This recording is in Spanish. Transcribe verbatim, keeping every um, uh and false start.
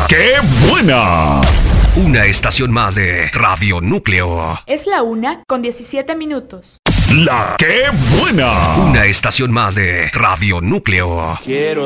¡Qué buena! Una estación más de Radio Núcleo. Es la una con diecisiete minutos. La ¡Qué buena! Una estación más de Radio Núcleo. Quiero